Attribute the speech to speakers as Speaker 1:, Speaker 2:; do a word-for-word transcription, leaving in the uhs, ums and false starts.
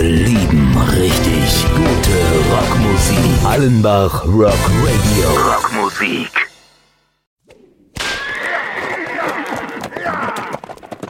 Speaker 1: Wir lieben richtig gute Rockmusik. Hallenbach Rock Radio. Rockmusik.